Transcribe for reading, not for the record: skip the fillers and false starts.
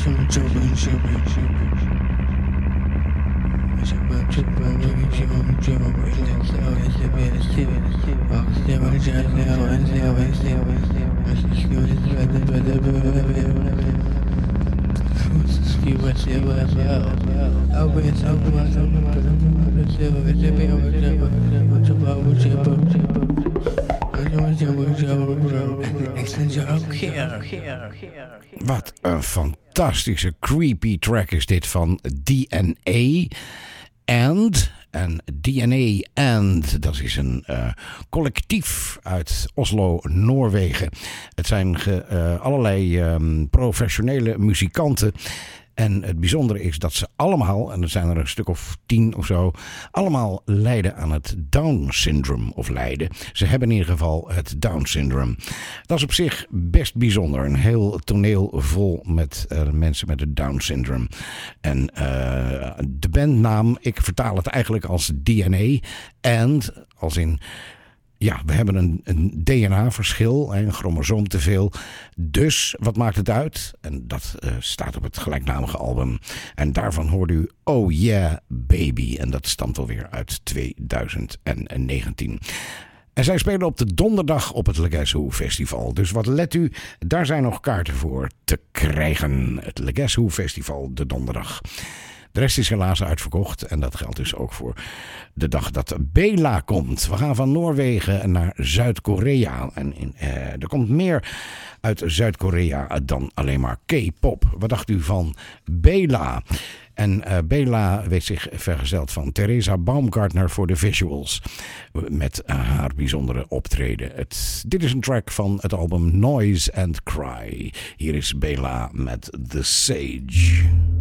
Wat een fantastische creepy track is dit van DNA and. En DNA and, dat is een collectief uit Oslo, Noorwegen. Het zijn allerlei professionele muzikanten. En het bijzondere is dat ze allemaal, en er zijn er een stuk of 10 of zo, allemaal lijden aan het Down-syndroom. Of lijden. Ze hebben in ieder geval het Down-syndroom. Dat is op zich best bijzonder. Een heel toneel vol met mensen met het Down-syndroom. En de bandnaam, ik vertaal het eigenlijk als DNA. En als in... Ja, we hebben een DNA-verschil, een chromosoom te veel. Dus, wat maakt het uit? En dat staat op het gelijknamige album. En daarvan hoort u Oh Yeah Baby. En dat stamt alweer uit 2019. En zij spelen op de donderdag op het Legacy Festival. Dus wat let u, daar zijn nog kaarten voor te krijgen. Het Legacy Festival, de donderdag. De rest is helaas uitverkocht en dat geldt dus ook voor de dag dat Bela komt. We gaan van Noorwegen naar Zuid-Korea. En er komt meer uit Zuid-Korea dan alleen maar K-pop. Wat dacht u van Bela? En Bela weet zich vergezeld van Theresa Baumgartner voor de visuals. Met haar bijzondere optreden. Dit is een track van het album Noise and Cry. Hier is Bela met The Sage.